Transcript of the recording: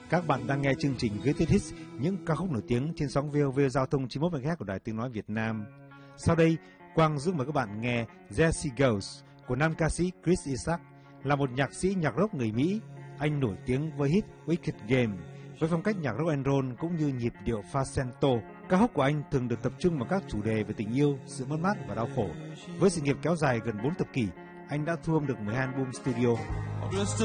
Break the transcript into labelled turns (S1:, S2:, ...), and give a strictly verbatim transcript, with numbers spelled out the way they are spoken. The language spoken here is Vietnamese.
S1: Các bạn đang nghe chương trình Greatest Hits, những ca khúc nổi tiếng trên sóng vê o vê Giao thông chín mươi mốt mê ga héc của Đài Tiếng nói Việt Nam. Sau đây, Quang giúp mời các bạn nghe Jesse Goes của nam ca sĩ Chris Isaak, là một nhạc sĩ nhạc rock người Mỹ. Anh nổi tiếng với hit Wicked Game với phong cách nhạc rock and roll cũng như nhịp điệu falsetto. Ca khúc của anh thường được tập trung vào các chủ đề về tình yêu, sự mất mát và đau khổ. Với sự nghiệp kéo dài gần bốn thập kỷ, anh đã thu âm được mười hai album studio.